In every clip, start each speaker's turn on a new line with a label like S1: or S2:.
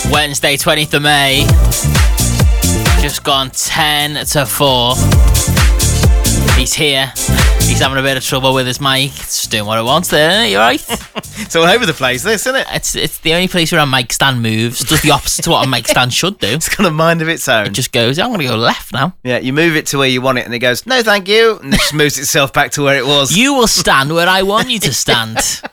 S1: Wednesday, 20th of May. Just gone 10 to 4. He's here. He's having a bit of trouble with his mic. It's doing what it wants there, isn't it? You right?
S2: It's all over the place, this, isn't it?
S1: It's the only place where a mic stand moves. It does the opposite to what a mic stand should do.
S2: It's got a mind of its own.
S1: It just goes, I'm going to go left now.
S2: Yeah, you move it to where you want it and it goes, no thank you, and it just moves itself back to where it was.
S1: You will stand where I want you to stand.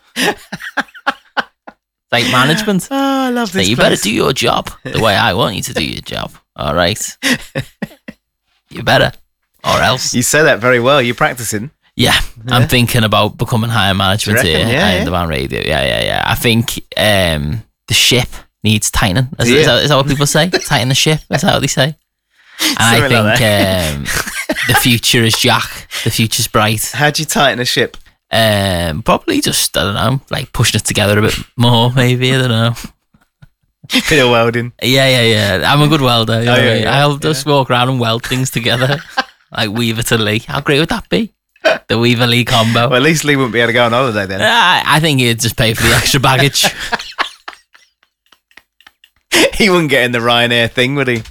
S1: Like management.
S2: Oh, I love this
S1: You
S2: place.
S1: better do your job the way I want you to do your job. All right? You better. Or else.
S2: You say that very well. You're practicing.
S1: Yeah, I'm thinking about becoming higher management
S2: Do you reckon?
S1: here
S2: Yeah,
S1: in the Van Radio. Yeah. I think the ship needs tightening. Is that what people say? Tighten the ship? Is that what they say? And I
S2: Something like
S1: think the future is Jack. The future's bright.
S2: How do you tighten a ship?
S1: Probably just, I don't know, like pushing it together a bit more, maybe. I don't know.
S2: Bit of welding.
S1: Yeah. I'm a good welder. You know what I mean?
S2: yeah,
S1: I'll just walk around and weld things together. Like Weaver to Lee. How great would that be? The Weaver Lee combo.
S2: Well, at least Lee wouldn't be able to go on holiday then.
S1: I think he'd just pay for the extra baggage.
S2: He wouldn't get in the Ryanair thing, would he?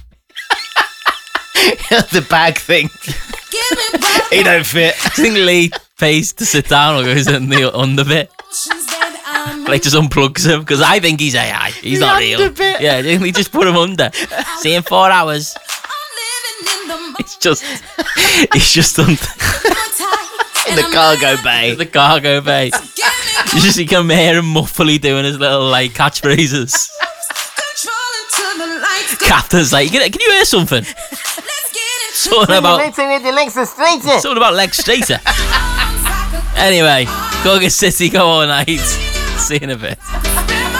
S2: The bag thing. He don't fit.
S1: I think Lee pays to sit down or goes in the underbit. Like just unplugs him because I think he's AI. He's not real.
S2: Underbit.
S1: Yeah, he just put him under. See in 4 hours. He's just under
S2: In the cargo bay.
S1: the cargo bay. You just see him here and muffly doing his little like catchphrases. Captain's like, can you hear something? Something about legs straighter. Anyway, Gorgon City, go all night. See you in a bit.